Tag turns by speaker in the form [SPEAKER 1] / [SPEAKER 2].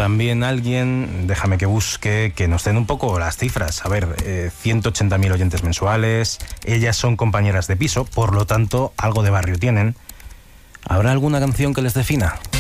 [SPEAKER 1] también alguien, déjame que busque, que nos den un poco las cifras. A ver, 180.000 oyentes mensuales, ellas son compañeras de piso, por lo tanto, algo de barrio tienen. ¿Habrá alguna canción que les defina?